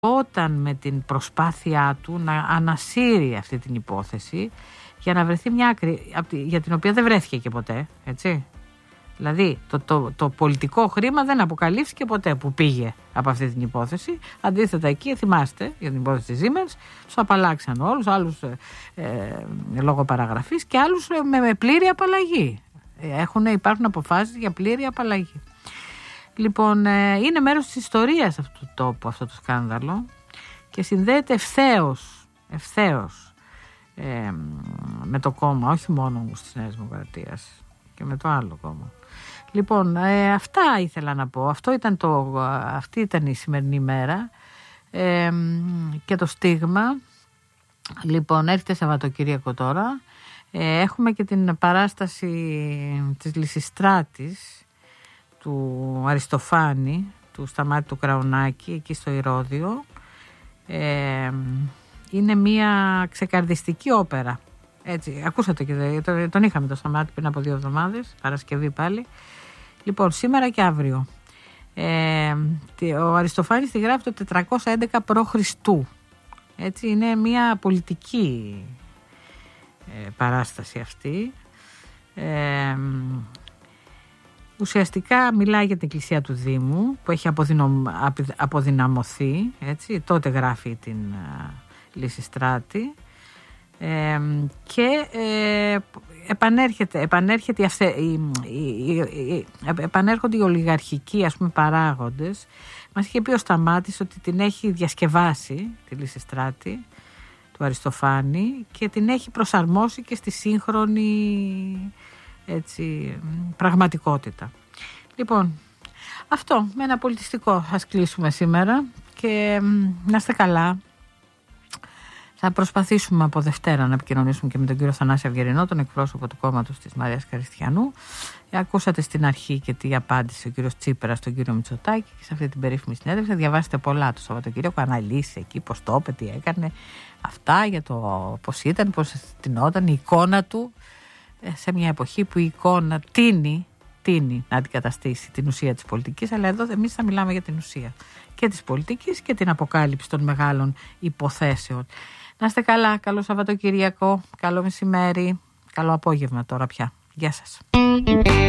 όταν με την προσπάθειά του να ανασύρει αυτή την υπόθεση για να βρεθεί μια άκρη για την οποία δεν βρέθηκε και ποτέ, έτσι. Δηλαδή το πολιτικό χρήμα δεν αποκαλύφθηκε ποτέ που πήγε από αυτή την υπόθεση. Αντίθετα, εκεί θυμάστε για την υπόθεση της Siemens, τους απαλλάξαν όλους, άλλους λόγω παραγραφής και άλλους με πλήρη απαλλαγή. Υπάρχουν αποφάσεις για πλήρη απαλλαγή. Λοιπόν, είναι μέρος της ιστορίας αυτού του τόπου αυτό το σκάνδαλο και συνδέεται ευθέως με το κόμμα, όχι μόνο της Νέας Δημοκρατίας και με το άλλο κόμμα. Λοιπόν, αυτά ήθελα να πω. Αυτή ήταν η σημερινή μέρα και το στίγμα. Λοιπόν, έρχεται Σαββατοκύριακο τώρα. Έχουμε και την παράσταση της Λυσιστράτης του Αριστοφάνη, του Σταμάτη του Κραουνάκη, εκεί στο Ηρώδειο. Είναι μια ξεκαρδιστική όπερα. Έτσι, ακούσατε και τον είχαμε το Σταμάτη πριν από 2 εβδομάδες, Παρασκευή πάλι. Λοιπόν, σήμερα και αύριο. Ο Αριστοφάνης τη γράφει το 411 π.Χ. Έτσι, είναι μια πολιτική παράσταση αυτή. Ουσιαστικά μιλάει για την εκκλησία του Δήμου που έχει αποδυναμωθεί, έτσι, τότε γράφει την Λυσιστράτη και επανέρχονται οι ολιγαρχικοί, ας πούμε, παράγοντες. Μας είχε πει ο Σταμάτης ότι την έχει διασκευάσει τη Λυσιστράτη του Αριστοφάνη και την έχει προσαρμόσει και στη σύγχρονη, έτσι, πραγματικότητα. Λοιπόν, αυτό με ένα πολιτιστικό ας κλείσουμε σήμερα και να είστε καλά. Θα προσπαθήσουμε από Δευτέρα να επικοινωνήσουμε και με τον κύριο Θανάση Αυγερινό, τον εκπρόσωπο του κόμματος της Μαρίας Καριστιανού. Ακούσατε στην αρχή και τι απάντησε ο κύριος Τσίπρας στον κύριο Μητσοτάκη και σε αυτή την περίφημη συνέντευξη. Θα διαβάσετε πολλά το Σαββατοκύριακο, αναλύσει εκεί πώς το είπε, τι έκανε, αυτά για το πώς ήταν, πώς αισθανόταν, η εικόνα του σε μια εποχή που η εικόνα τείνει να αντικαταστήσει την ουσία της πολιτικής, αλλά εδώ εμείς θα μιλάμε για την ουσία και της πολιτικής και την αποκάλυψη των μεγάλων υποθέσεων. Να είστε καλά, καλό Σαββατοκύριακο, καλό μεσημέρι, καλό απόγευμα τώρα πια. Γεια σας.